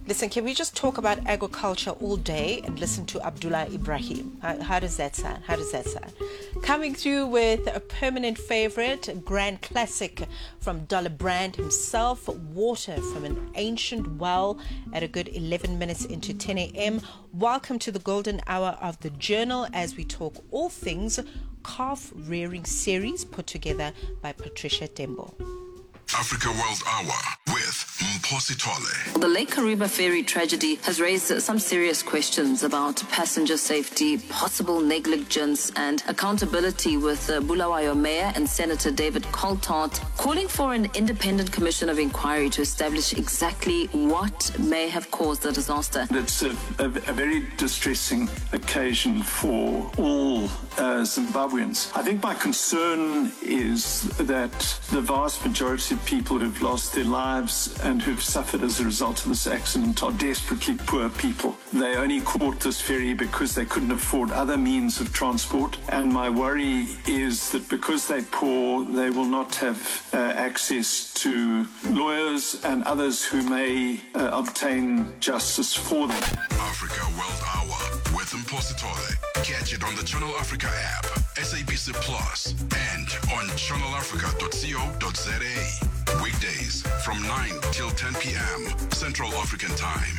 Listen, can we just talk about agriculture all day and listen to Abdullah Ibrahim? How does that sound? How does that sound? Coming through with a permanent favorite, a grand classic from Dollar Brand himself, Water from an Ancient Well at a good 11 minutes into 10 a.m. Welcome to the golden hour of the Journal as we talk all things calf rearing series put together by Patricia Tembo. Africa World Hour with Mphosi Tole. The Lake Kariba ferry tragedy has raised some serious questions about passenger safety, possible negligence and accountability, with Bulawayo Mayor and Senator David Coltart calling for an independent commission of inquiry to establish exactly what may have caused the disaster. It's a very distressing occasion for all Zimbabweans. I think my concern is that the vast majority of people who've lost their lives and who've suffered as a result of this accident are desperately poor people. They only caught this ferry because they couldn't afford other means of transport, and my worry is that because they're poor, they will not have access to lawyers and others who may obtain justice for them. Africa World Hour with Mphosi Tole. Catch it on the Channel Africa app, SABC Plus, and on channelafrica.co.za. Weekdays from 9 till 10 p.m. Central African Time.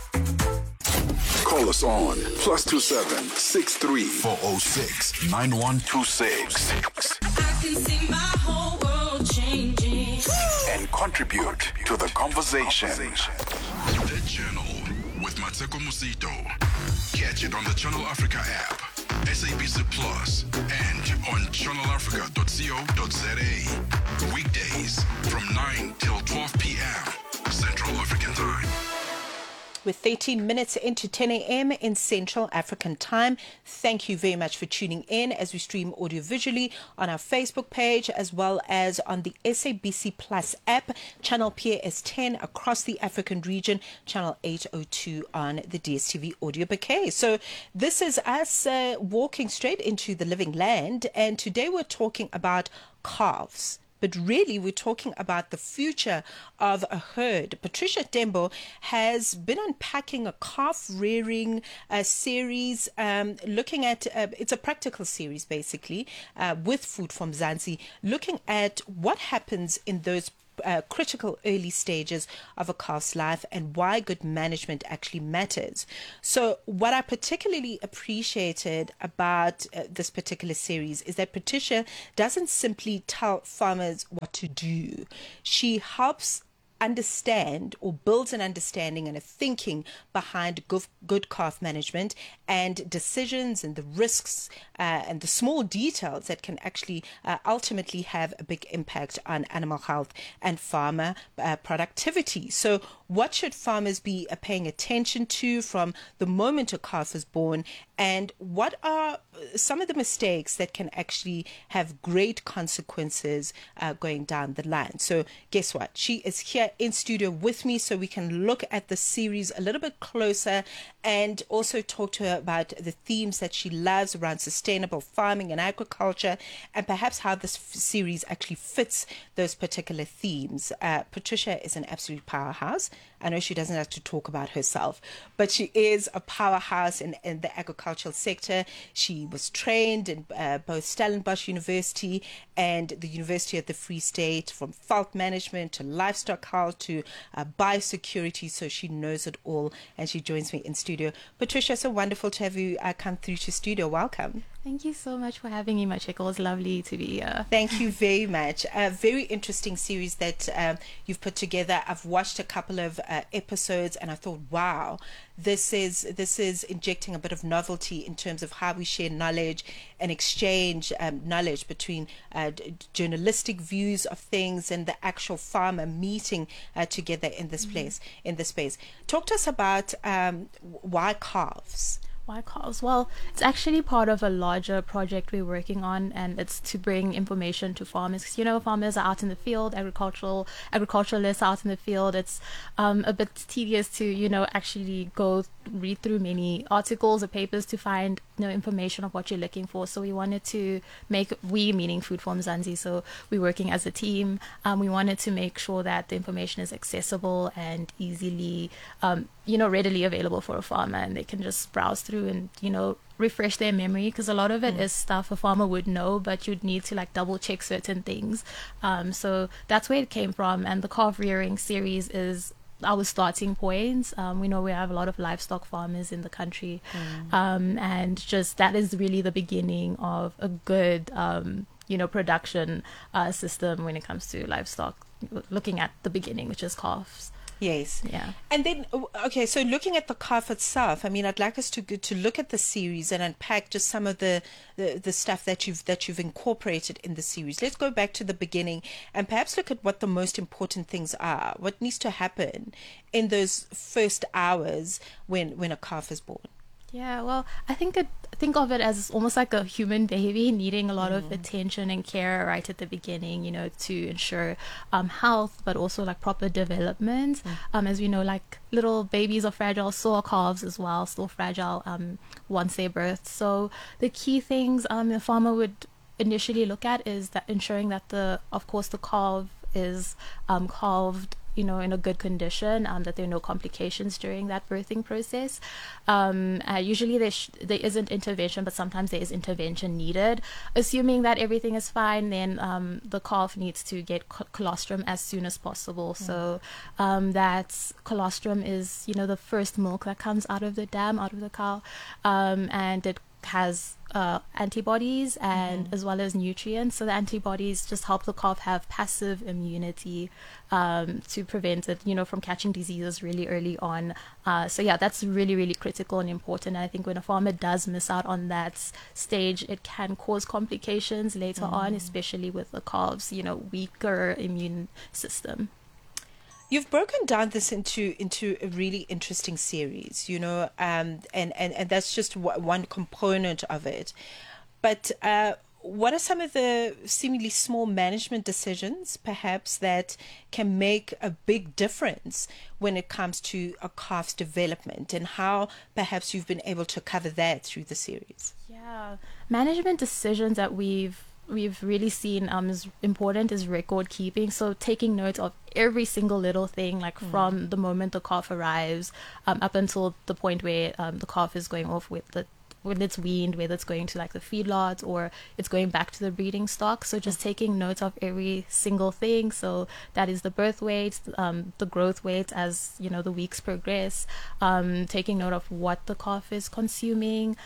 Call us on +27 63 406 9126. I can see my whole world changing. And contribute to the conversation. The Journal with Mateko Musito. Catch it on the Channel Africa app, SABC Plus, and on channelafrica.co.za. Weekdays from 9 till 12 p.m. Central African Time. With 13 minutes into 10 a.m. in Central African Time. Thank you very much for tuning in as we stream audio-visually on our Facebook page as well as on the SABC Plus app, Channel PAS10 across the African region, Channel 802 on the DSTV audio bouquet. So this is us walking straight into the living land, and today we're talking about calves. But really, we're talking about the future of a herd. Patricia Tembo has been unpacking a calf rearing series, looking at, it's a practical series basically, with Food from Mzansi, looking at what happens in those critical early stages of a calf's life and why good management actually matters. So what I particularly appreciated about this particular series is that Patricia doesn't simply tell farmers what to do. She helps understand or builds an understanding and a thinking behind good calf management and decisions and the risks and the small details that can actually ultimately have a big impact on animal health and farmer productivity. So what should farmers be paying attention to from the moment a calf is born, and what are some of the mistakes that can actually have great consequences going down the line? So guess what? She is here in studio with me so we can look at the series a little bit closer and also talk to her about the themes that she loves around sustainable farming and agriculture, and perhaps how this series actually fits those particular themes. Patricia is an absolute powerhouse. I know she doesn't have to talk about herself, but she is a powerhouse in the agricultural sector. She was trained in both Stellenbosch University and the University of the Free State, from fault management to livestock health to biosecurity, so she knows it all, and she joins me in studio. Patricia, so wonderful to have you come through to studio. Welcome. Thank you so much for having me, Macheko. It's lovely to be here. Thank you very much. A very interesting series that you've put together. I've watched a couple of episodes and I thought, wow, this is injecting a bit of novelty in terms of how we share knowledge and exchange knowledge between journalistic views of things and the actual farmer meeting together in this place, in this space. Talk to us about why calves? Why calves? Well, it's actually part of a larger project we're working on, and it's to bring information to farmers. 'Cause, farmers are out in the field, agriculturalists are out in the field. It's a bit tedious to, actually go read through many articles or papers to find, information of what you're looking for. So we wanted to meaning Food for Mzansi, so we're working as a team. We wanted to make sure that the information is accessible and easily, readily available for a farmer, and they can just browse through and refresh their memory, because a lot of it is stuff a farmer would know, but you'd need to double check certain things. So that's where it came from, and the calf rearing series is our starting point. We know we have a lot of livestock farmers in the country, and just that is really the beginning of a good production system when it comes to livestock, looking at the beginning, which is calves. Yes. Yeah. And then, okay, so looking at the calf itself, I'd like us to look at the series and unpack just some of the stuff that you've incorporated in the series. Let's go back to the beginning and perhaps look at what the most important things are. What needs to happen in those first hours when a calf is born? Yeah, well, I think of it as almost like a human baby needing a lot of attention and care right at the beginning, to ensure health, but also proper development. As we know, little babies are fragile, so are calves as well, still fragile once they're birthed. So the key things a farmer would initially look at is that ensuring that the calf is calved in a good condition, that there are no complications during that birthing process. Usually there isn't intervention, but sometimes there is intervention needed. Assuming that everything is fine, then the calf needs to get colostrum as soon as possible. So that colostrum is, the first milk that comes out of the dam, out of the cow, and it has antibodies and as well as nutrients. So the antibodies just help the calf have passive immunity to prevent it, from catching diseases really early on. So yeah, that's really, really critical and important. And I think when a farmer does miss out on that stage, it can cause complications later on, especially with the calves, weaker immune system. You've broken down this into a really interesting series, and that's just one component of it. But what are some of the seemingly small management decisions, perhaps, that can make a big difference when it comes to a calf's development, and how perhaps you've been able to cover that through the series? Yeah, management decisions that we've really seen is important is record keeping. So taking note of every single little thing, from the moment the calf arrives up until the point where the calf is going off when it's weaned, whether it's going to the feedlot or it's going back to the breeding stock. So just taking note of every single thing. So that is the birth weight, the growth weight as the weeks progress, taking note of what the calf is consuming,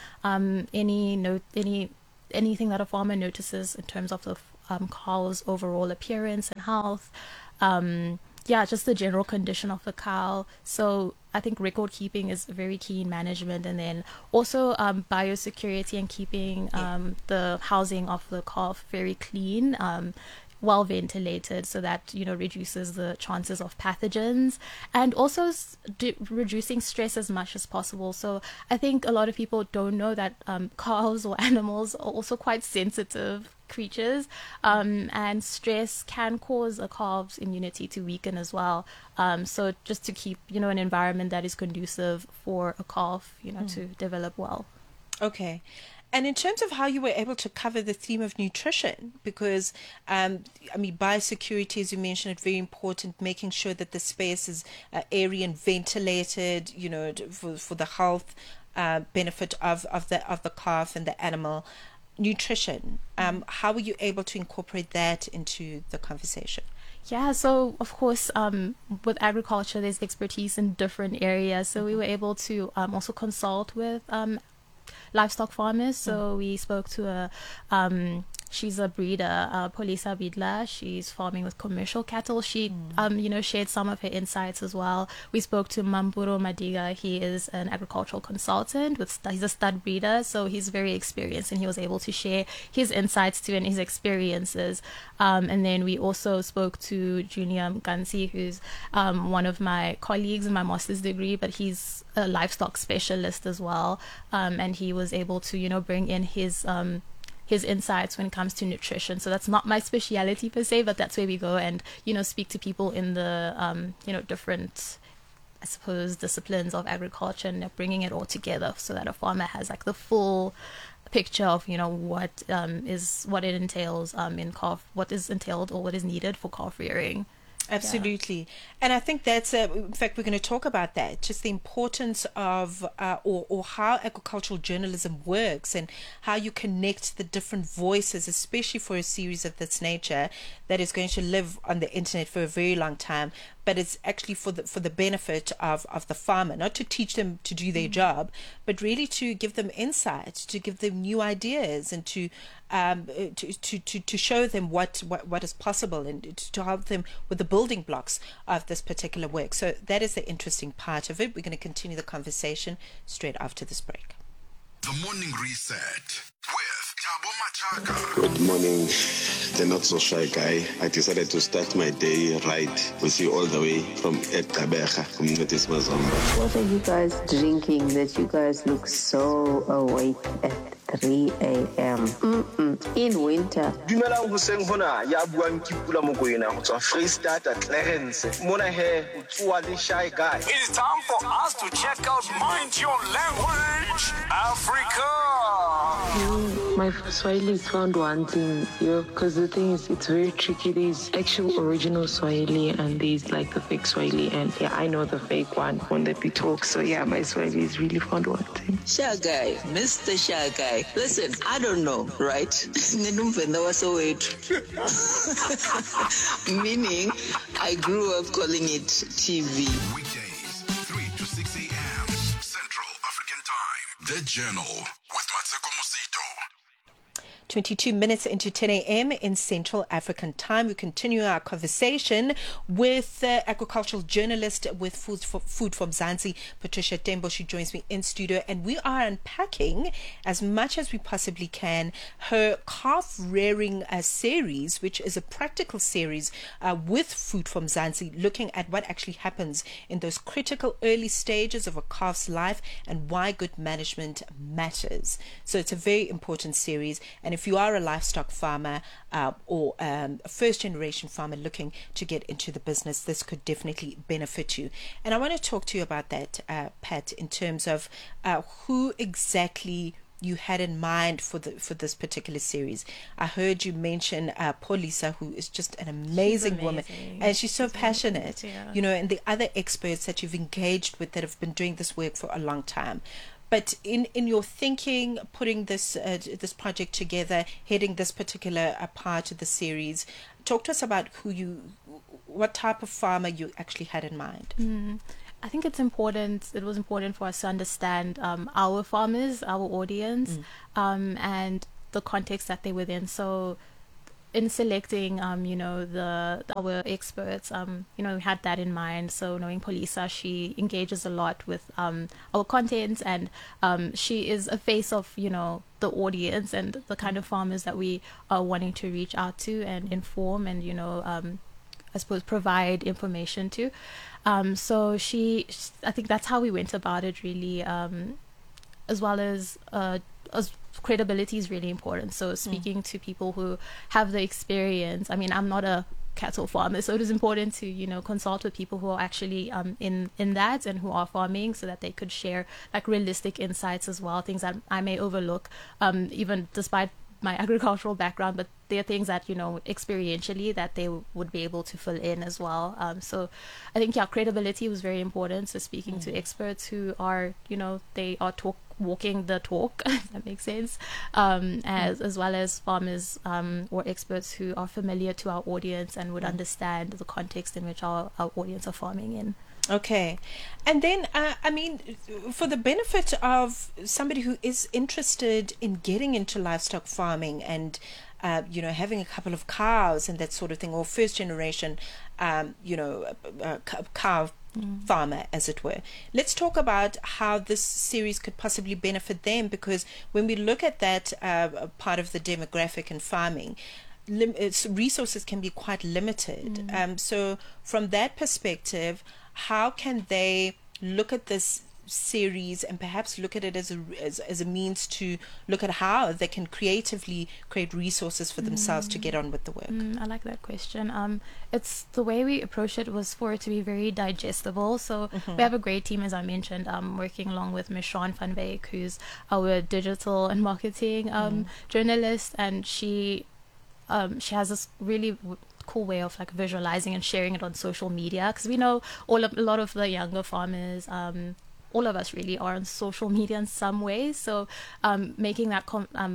anything that a farmer notices in terms of the cow's overall appearance and health, just the general condition of the cow. So I think record keeping is very key in management, and then also biosecurity and keeping the housing of the calf very clean, well ventilated, so that reduces the chances of pathogens, and also reducing stress as much as possible. So I think a lot of people don't know that cows or animals are also quite sensitive creatures, and stress can cause a calf's immunity to weaken as well. So just to keep an environment that is conducive for a calf to develop well. Okay. And in terms of how you were able to cover the theme of nutrition, because, biosecurity, as you mentioned, it's very important, making sure that the space is airy and ventilated, for the health benefit of the calf and the animal. Nutrition, how were you able to incorporate that into the conversation? Yeah, so of course, with agriculture, there's expertise in different areas. So we were able to also consult with livestock farmers. So we spoke to she's a breeder, Polisa Bidla. She's farming with commercial cattle. She, shared some of her insights as well. We spoke to Mampuro Madiga. He is an agricultural consultant. He's a stud breeder, so he's very experienced, and he was able to share his insights too and his experiences. And then we also spoke to Junior Mkansi, who's one of my colleagues in my master's degree, but he's a livestock specialist as well. And he was able to, bring in his insights when it comes to nutrition. So that's not my speciality per se, but that's where we go and, speak to people in the, different, I suppose, disciplines of agriculture, and bringing it all together so that a farmer has like the full picture of, what it entails in calf, what is entailed or what is needed for calf rearing. Absolutely. And I think that's, in fact, we're going to talk about that, just the importance of, or how agricultural journalism works and how you connect the different voices, especially for a series of this nature that is going to live on the internet for a very long time. But it's actually for the benefit of the farmer, not to teach them to do their job, but really to give them insight, to give them new ideas, and to show them what is possible, and to help them with the building blocks of this particular work. So that is the interesting part of it. We're going to continue the conversation straight after this break. The Morning Reset with Tabo Machaka. Good morning, the not so shy guy. I decided to start my day right with you all the way from Etabeja, Communities Mazomba. What are you guys drinking that you guys look so awake at 3 a.m. In winter? Dumelang hoseng hona ya buang ke Pula Mokoena go tswa Freestata Clarence. Mona he utswa le shy guy. It's time for us to check out Mind Your Language Africa. My Swahili is found wanting, because the thing is, it's very tricky. There's actual original Swahili and there's like the fake Swahili, and I know the fake one when that we talk. So my Swahili is really found wanting. Shy guy, Mr. Shy guy. Listen, I don't know, right? Meaning, I grew up calling it TV. Weekdays, 3 to 6 a.m. Central African Time. The Journal with Matseko Musito. 22 minutes into 10 a.m. in Central African Time. We continue our conversation with agricultural journalist with Food from Mzansi, Patricia Tembo. She joins me in studio, and we are unpacking as much as we possibly can her calf rearing series, which is a practical series with Food from Mzansi, looking at what actually happens in those critical early stages of a calf's life and why good management matters. So it's a very important series, and if you are a livestock farmer or a first generation farmer looking to get into the business, this could definitely benefit you. And I want to talk to you about that, Pat, in terms of who exactly you had in mind for this particular series. I heard you mention Polisa, who is just an amazing woman, and she's so passionate, and the other experts that you've engaged with that have been doing this work for a long time. But in your thinking, putting this project together, heading this particular part of the series, talk to us about what type of farmer you actually had in mind. I think it was important for us to understand our farmers, our audience, and the context that they were in. So in selecting, our experts, we had that in mind. So knowing Polisa, she engages a lot with our content, and she is a face of, the audience and the kind of farmers that we are wanting to reach out to and inform and, I suppose, provide information to. So I think that's how we went about it, really, as well as credibility is really important. So speaking to people who have the experience. I mean, I'm not a cattle farmer, so it is important to consult with people who are actually in that and who are farming, so that they could share like realistic insights as well, things that I may overlook, even despite my agricultural background, but there are things that experientially that they would be able to fill in as well. So I think credibility was very important. So speaking to experts who are they are walking the talk, if that makes sense, as well as farmers or experts who are familiar to our audience and would understand the context in which our audience are farming in. Okay. And then, for the benefit of somebody who is interested in getting into livestock farming and having a couple of cows and that sort of thing, or first generation, cow farmer, as it were. Let's talk about how this series could possibly benefit them, because when we look at that part of the demographic and farming, resources can be quite limited. So from that perspective, how can they look at this series and perhaps look at it as a means to look at how they can creatively create resources for themselves to get on with the work? I like that question. It's the way we approach it was for it to be very digestible. So we have a great team, as I mentioned, working along with Ms. Sean van Wyk, who's our digital and marketing journalist, and she has this really cool way of like visualizing and sharing it on social media, because we know a lot of the younger farmers, all of us really are on social media in some way. So making that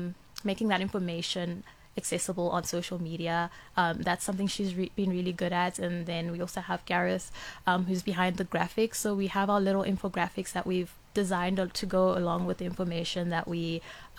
information accessible on social media, that's something she's been really good at. And then we also have Gareth, who's behind the graphics. So we have our little infographics that we've designed to go along with the information that we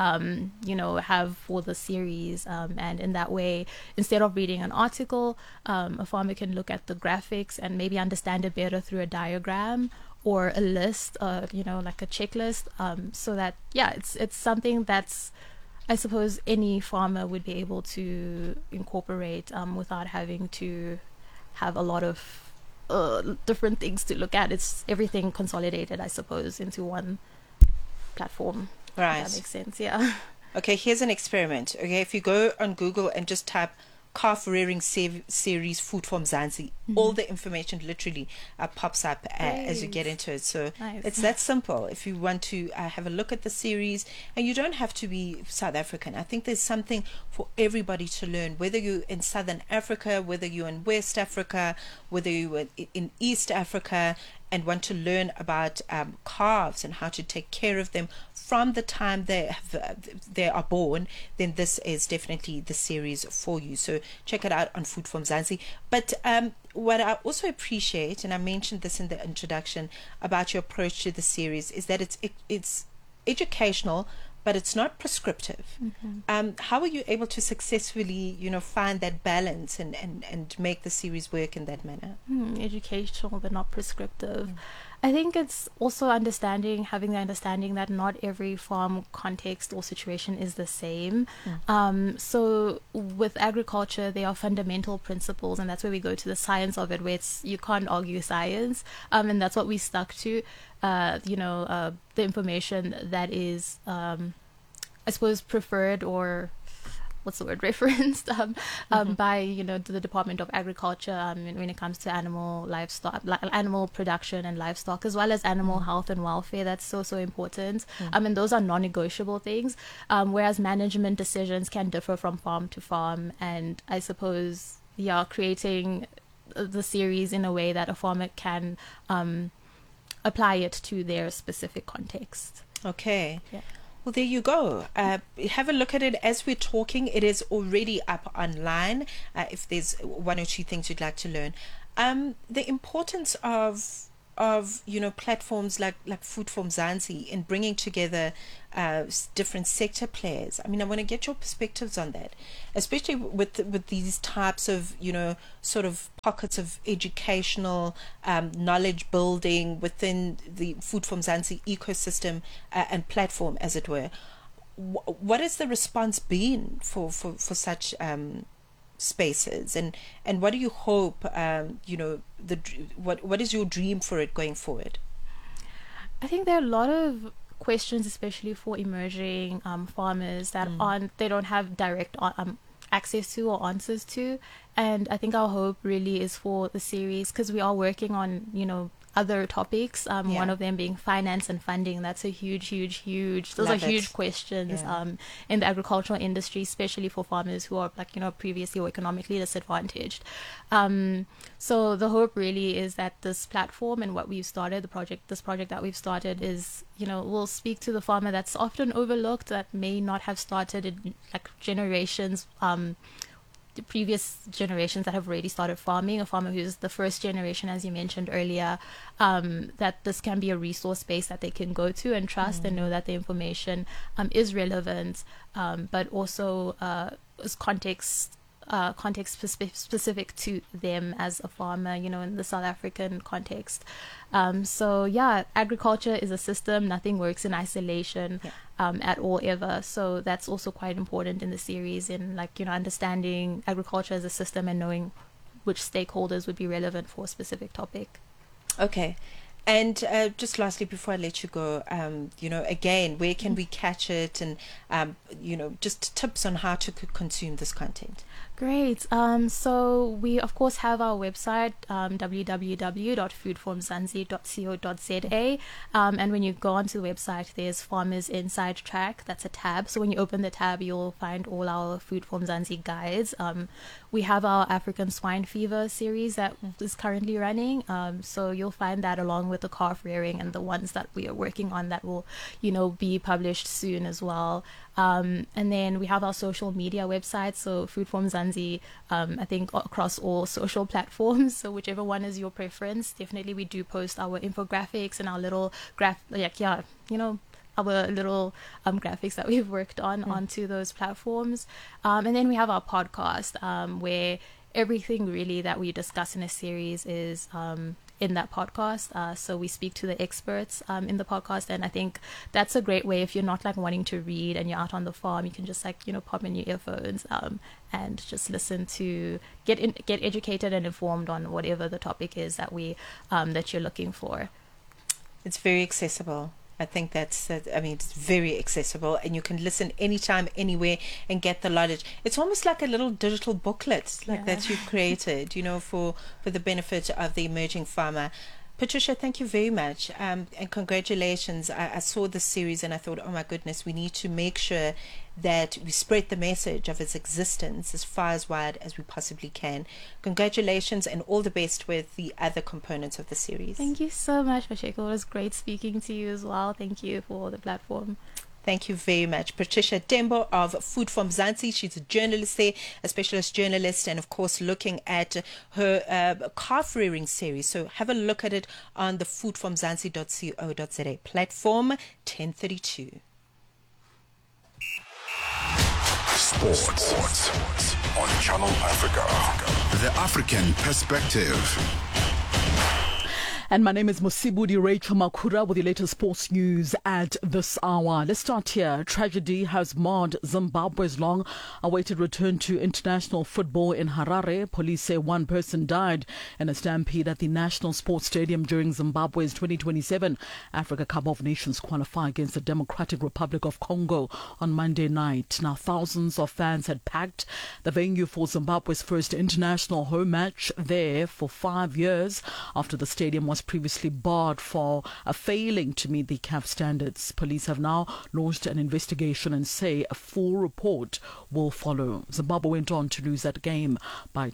have for the series, and in that way, instead of reading an article, a farmer can look at the graphics and maybe understand it better through a diagram or a list, like a checklist, so that it's something that's, I suppose, any farmer would be able to incorporate without having to have a lot of different things to look at. It's everything consolidated, I suppose, into one platform. Right. If that makes sense. Yeah. Okay, here's an experiment. Okay, if you go on Google and just type calf rearing series Food for Mzansi, all the information literally pops up as you get into it. So it's that simple. If you want to have a look at the series, and you don't have to be South African. I think there's something for everybody to learn, whether you're in Southern Africa, whether you're in West Africa, whether you're in East Africa, and want to learn about calves and how to take care of them from the time they are born, then this is definitely the series for you. So check it out on Food for Mzansi. But what I also appreciate, and I mentioned this in the introduction about your approach to the series, is that it's educational, but it's not prescriptive. How are you able to successfully, find that balance and make the series work in that manner? Educational, but not prescriptive. I think it's also having the understanding that not every farm context or situation is the same. So with agriculture, there are fundamental principles, and that's where we go to the science of it, where you can't argue science, and that's what we stuck to. The information that is, I suppose, preferred, or referenced by the Department of Agriculture when it comes to animal production and livestock, as well as animal health and welfare. That's so important. And those are non-negotiable things, whereas management decisions can differ from farm to farm. And I suppose creating the series in a way that a farmer can apply it to their specific context. Okay. Yeah. Well, there you go. Have a look at it as we're talking. It is already up online. If there's one or two things you'd like to learn, the importance of platforms like Food for Mzansi in bringing together different sector players. I mean, I want to get your perspectives on that, especially with these types of sort of pockets of educational knowledge building within the Food for Mzansi ecosystem and platform, as it were. What has the response been for such spaces, and what do you hope, what is your dream for it going forward? I think there are a lot of questions, especially for emerging farmers, that they don't have direct access to or answers to. And I think our hope really is for the series, because we are working on other topics, one of them being finance and funding. That's a huge those are huge questions in the agricultural industry, especially for farmers who are previously or economically disadvantaged. So the hope really is that this platform and what we've started, this project that we've started, is will speak to the farmer that's often overlooked, that may not have started in generations, the previous generations that have already started farming, a farmer who's the first generation, as you mentioned earlier, that this can be a resource base that they can go to and trust and know that the information is relevant, but also is context specific to them as a farmer, you know, in the South African context. So yeah, agriculture is a system. Nothing works in isolation at all ever. So that's also quite important in the series, in like, you know, understanding agriculture as a system and knowing which stakeholders would be relevant for a specific topic. Okay. And just lastly, before I let you go, you know, again, where can we catch it, and, you know, just tips on how to consume this content? Great. So we, of course, have our website, www.foodformzansi.co.za. And when you go onto the website, there's Farmers Inside Track. That's a tab. So when you open the tab, you'll find all our Food for Mzansi guides. We have our African swine fever series that is currently running. So you'll find that along with the calf rearing and the ones that we are working on that will, you know, be published soon as well. And then we have our social media website, so Food for Mzansi, I think across all social platforms. So whichever one is your preference, definitely we do post our infographics and our little our little graphics that we've worked on onto those platforms. And then we have our podcast, where everything really that we discuss in a series is in that podcast. So we speak to the experts in the podcast, and I think that's a great way if you're not like wanting to read and you're out on the farm, you can just like, you know, pop in your earphones and just listen to get educated and informed on whatever the topic is that that you're looking for. It's very accessible. I think it's very accessible, and you can listen anytime, anywhere, and get the knowledge. It's almost like a little digital booklet that you've created, you know, for the benefit of the emerging farmer. Patricia, thank you very much, and congratulations. I saw this series and I thought, oh my goodness, we need to make sure that we spread the message of its existence as far as wide as we possibly can. Congratulations, and all the best with the other components of the series. Thank you so much, Masheko. It was great speaking to you as well. Thank you for the platform. Thank you very much. Patricia Tembo of Food for Mzansi. She's a journalist there, a specialist journalist, and of course looking at her calf rearing series. So have a look at it on the foodformzansi.co.za platform. 10:32. Sports on Channel Africa. The African perspective. And my name is Mosibudi Rachel Makura with the latest sports news at this hour. Let's start here. Tragedy has marred Zimbabwe's long-awaited return to international football in Harare. Police say one person died in a stampede at the National Sports Stadium during Zimbabwe's 2027 Africa Cup of Nations qualifier against the Democratic Republic of Congo on Monday night. Now, thousands of fans had packed the venue for Zimbabwe's first international home match there for 5 years after the stadium was previously barred for failing to meet the CAF standards. Police have now launched an investigation and say a full report will follow. Zimbabwe went on to lose that game by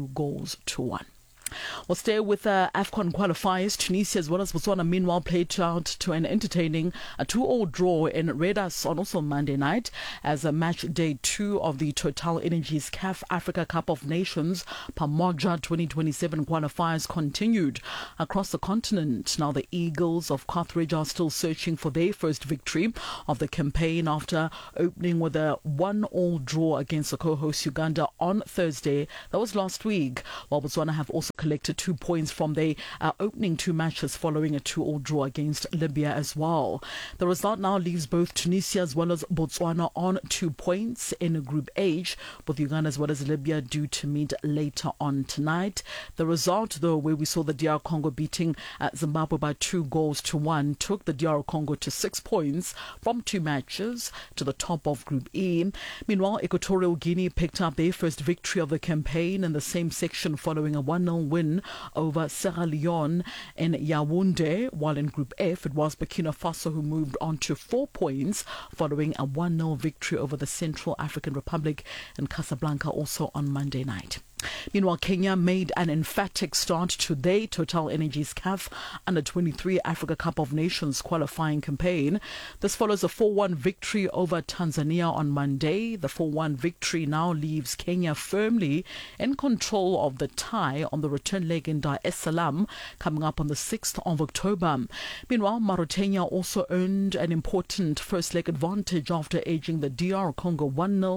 2-1. We'll stay with AFCON qualifiers. Tunisia as well as Botswana meanwhile played out to an entertaining 2-2 draw in Redas on also Monday night as match day 2 of the Total Energies CAF Africa Cup of Nations Pamoja 2027 qualifiers continued across the continent. Now the Eagles of Carthage are still searching for their first victory of the campaign after opening with a 1-1 draw against the co-host Uganda on Thursday. That was last week, while Botswana have also collected 2 points from their opening 2 matches following a 2-2 draw against Libya as well. The result now leaves both Tunisia as well as Botswana on 2 points in Group H, with Uganda as well as Libya due to meet later on tonight. The result, though, where we saw the DR Congo beating Zimbabwe by 2-1, took the DR Congo to 6 points from 2 matches to the top of Group E. Meanwhile, Equatorial Guinea picked up their first victory of the campaign in the same section following a 1-0 win over Sierra Leone in Yaoundé, while in Group F it was Burkina Faso who moved on to 4 points following a 1-0 victory over the Central African Republic in Casablanca also on Monday night. Meanwhile, Kenya made an emphatic start to their Total Energies CAF Under-23 Africa Cup of Nations qualifying campaign. This follows a 4-1 victory over Tanzania on Monday. The 4-1 victory now leaves Kenya firmly in control of the tie on the return leg in Dar es Salaam coming up on the 6th of October. Meanwhile, Mauritania also earned an important first leg advantage after edging the DR Congo 1-0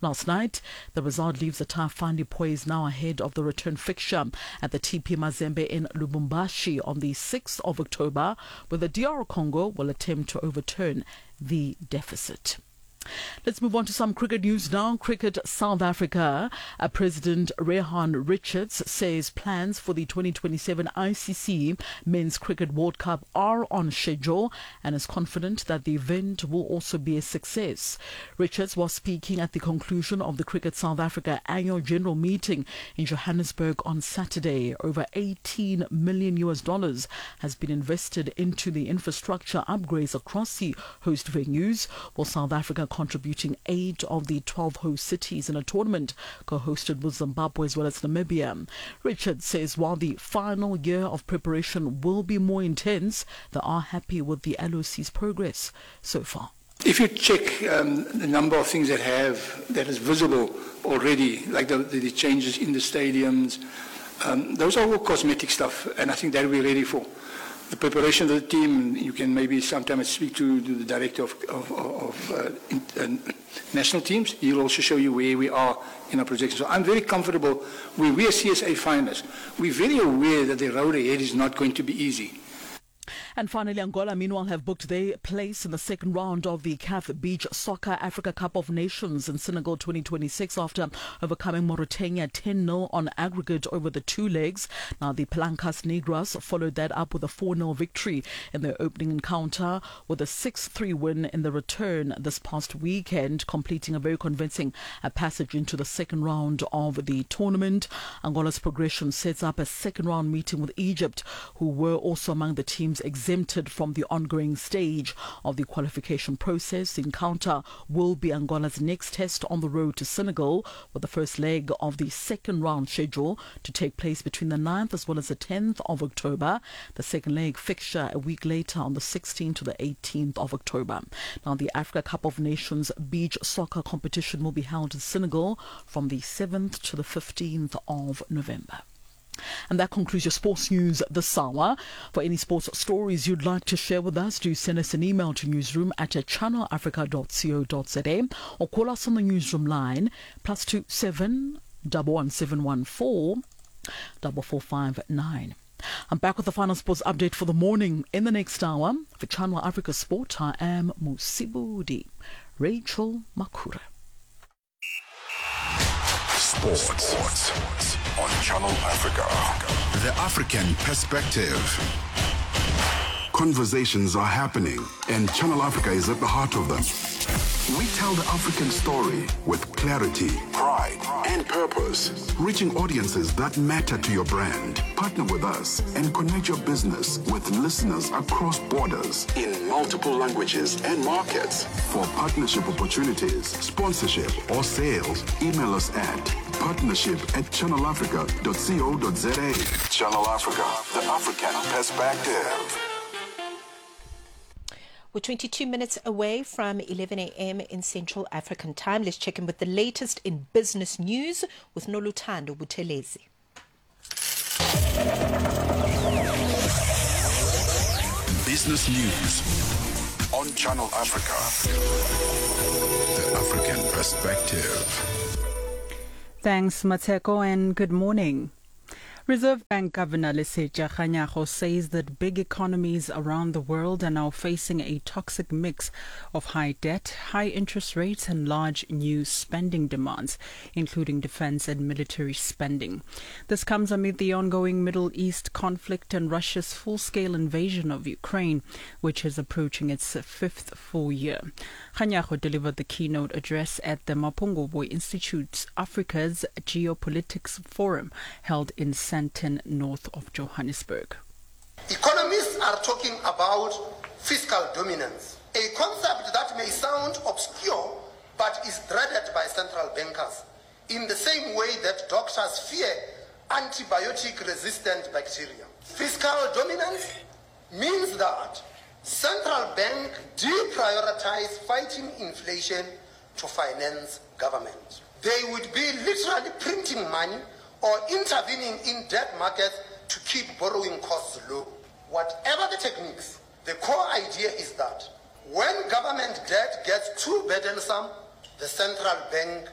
Last night, the result leaves the Taifani poised now ahead of the return fixture at the TP Mazembe in Lubumbashi on the 6th of October, where the DR Congo will attempt to overturn the deficit. Let's move on to some cricket news now. Cricket South Africa. President Rehan Richards says plans for the 2027 ICC Men's Cricket World Cup are on schedule and is confident that the event will also be a success. Richards was speaking at the conclusion of the Cricket South Africa annual general meeting in Johannesburg on Saturday. Over $18 million has been invested into the infrastructure upgrades across the host venues, while South Africa contributing 8 of the 12 host cities in a tournament co-hosted with Zimbabwe as well as Namibia. Richard says while the final year of preparation will be more intense, they are happy with the LOC's progress so far. If you check the number of things that is visible already, like the changes in the stadiums, those are all cosmetic stuff, and I think that we're ready for. The preparation of the team, you can maybe sometimes speak to the director of national teams. He'll also show you where we are in our projection. So I'm very comfortable. We are CSA finalists. We're very aware that the road ahead is not going to be easy. And finally, Angola, meanwhile, have booked their place in the second round of the CAF Beach Soccer Africa Cup of Nations in Senegal 2026 after overcoming Mauritania 10-0 on aggregate over the two legs. Now, the Palancas Negras followed that up with a 4-0 victory in their opening encounter with a 6-3 win in the return this past weekend, completing a very convincing passage into the second round of the tournament. Angola's progression sets up a second round meeting with Egypt, who were also among the teams exempted from the ongoing stage of the qualification process. The encounter will be Angola's next test on the road to Senegal, with the first leg of the second round schedule to take place between the 9th as well as the 10th of October. The second leg fixture a week later on the 16th to the 18th of October. Now, the Africa Cup of Nations beach soccer competition will be held in Senegal from the 7th to the 15th of November. And that concludes your sports news this hour. For any sports stories you'd like to share with us, do send us an email to newsroom@channelafrica.co.za or call us on the newsroom line +27 11714 4459. I'm back with the final sports update for the morning in the next hour. For Channel Africa Sport, I am Musibudi Rachel Makura. Sports on Channel Africa. The African perspective. Conversations are happening, and Channel Africa is at the heart of them. We tell the African story with clarity, pride, and purpose, reaching audiences that matter to your brand. Partner with us and connect your business with listeners across borders in multiple languages and markets. For partnership opportunities, sponsorship, or sales, email us at partnership@channelafrica.co.za. Channel Africa, the African perspective. We're 22 minutes away from 11 a.m. in Central African Time. Let's check in with the latest in business news with Noluthando Buthelezi. Business news on Channel Africa. The African perspective. Thanks, Mateko, and good morning. Reserve Bank Governor Lesetja Kganyago says that big economies around the world are now facing a toxic mix of high debt, high interest rates, and large new spending demands, including defense and military spending. This comes amid the ongoing Middle East conflict and Russia's full-scale invasion of Ukraine, which is approaching its fifth full year. Kganyago delivered the keynote address at the Mapungubwe Institute's Africa's Geopolitics Forum held in Sandton, north of Johannesburg. Economists are talking about fiscal dominance, a concept that may sound obscure but is dreaded by central bankers in the same way that doctors fear antibiotic-resistant bacteria. Fiscal dominance means that central banks deprioritize fighting inflation to finance government. They would be literally printing money or intervening in debt markets to keep borrowing costs low. Whatever the techniques, the core idea is that when government debt gets too burdensome, the central bank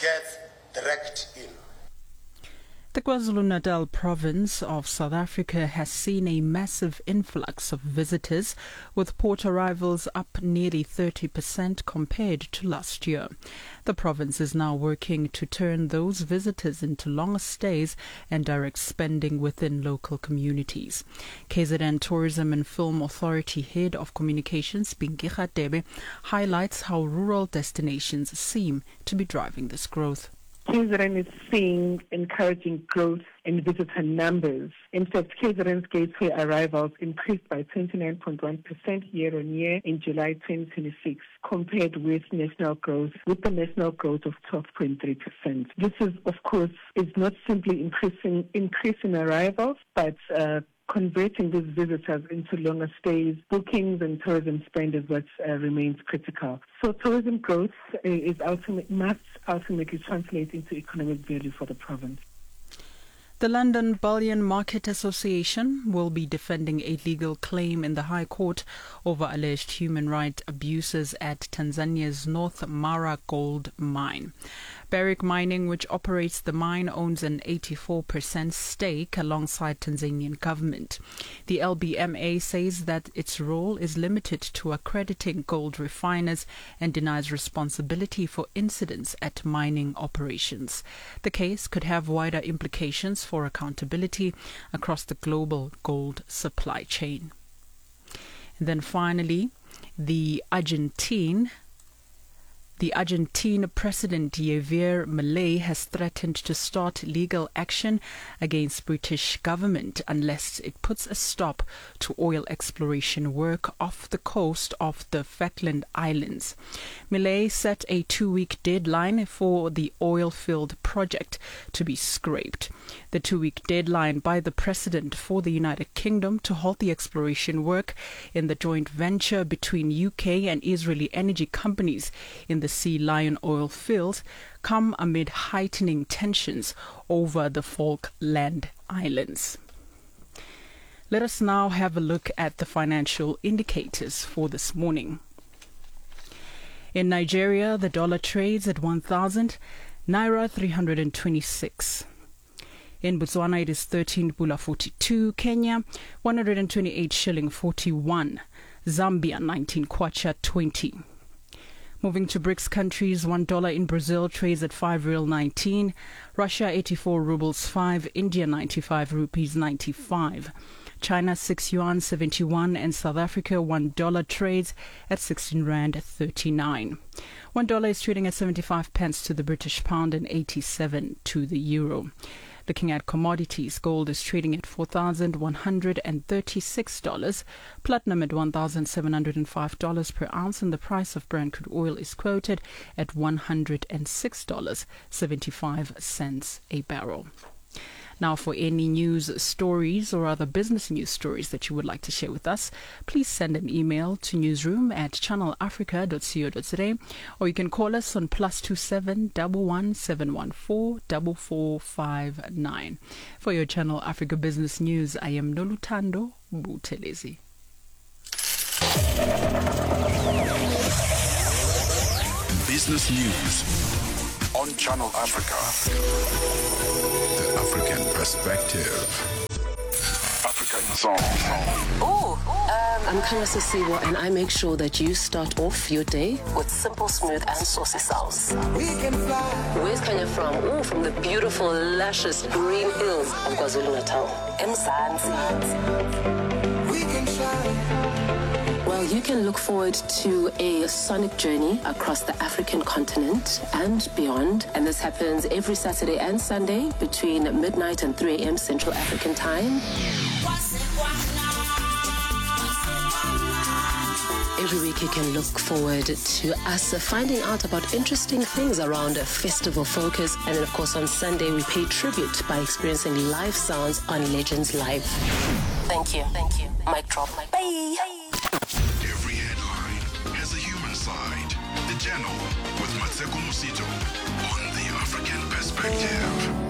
gets dragged in. The KwaZulu-Natal province of South Africa has seen a massive influx of visitors, with port arrivals up nearly 30% compared to last year. The province is now working to turn those visitors into longer stays and direct spending within local communities. KZN Tourism and Film Authority Head of Communications, Bingiga Debe, highlights how rural destinations seem to be driving this growth. KZN is seeing encouraging growth in visitor numbers. In fact, KZN's gateway arrivals increased by 29.1% year-on-year in July 2026, compared with the national growth of 12.3%. This is, of course, not simply increasing arrivals, but converting these visitors into longer stays, bookings and tourism spend is what remains critical. So tourism growth must ultimately translate into economic value for the province. The London Bullion Market Association will be defending a legal claim in the High Court over alleged human rights abuses at Tanzania's North Mara gold mine. Barrick Mining, which operates the mine, owns an 84% stake alongside Tanzanian government. The LBMA says that its role is limited to accrediting gold refiners and denies responsibility for incidents at mining operations. The case could have wider implications for accountability across the global gold supply chain. And then finally, the Argentine President Javier Milei has threatened to start legal action against British government unless it puts a stop to oil exploration work off the coast of the Falkland Islands. Milei set a 2-week deadline for the oil-filled project to be scrapped. The 2-week deadline by the President for the United Kingdom to halt the exploration work in the joint venture between UK and Israeli energy companies in the Sea Lion oil fields come amid heightening tensions over the Falkland Islands. Let us now have a look at the financial indicators for this morning. In Nigeria, the dollar trades at 1,000 Naira 326. In Botswana, it is 13 Pula 42. Kenya, 128 shilling 41. Zambia, 19 Kwacha 20. Moving to BRICS countries, $1 in Brazil trades at 5 Real 19, Russia 84 rubles 5, India 95 rupees 95, China 6 yuan 71, and South Africa $1 trades at 16 Rand 39. $1 is trading at 75 pence to the British pound and 87 to the euro. Looking at commodities, gold is trading at $4,136, platinum at $1,705 per ounce, and the price of Brent crude oil is quoted at $106.75 a barrel. Now, for any news stories or other business news stories that you would like to share with us, please send an email to newsroom@channelafrica.co.za, or you can call us on +27 11 714 4459. For your Channel Africa Business News, I am Nolutando Butelezi. Business News on Channel Africa. The African perspective. African song. I'm Karasa Siwa, and I make sure that you start off your day with simple, smooth, and saucy sauce. Where's Kenya from? Oh, from the beautiful, luscious green hills of KwaZulu-Natal. Mzansi. Well, you can look forward to a sonic journey across the African continent and beyond. And this happens every Saturday and Sunday between midnight and 3 a.m. Central African Time. Every week you can look forward to us finding out about interesting things around festival focus. And then, of course, on Sunday we pay tribute by experiencing live sounds on Legends Live. Thank you. Mic drop. Bye. Every headline has a human side. The Channel with Matseko Musito on The African Perspective.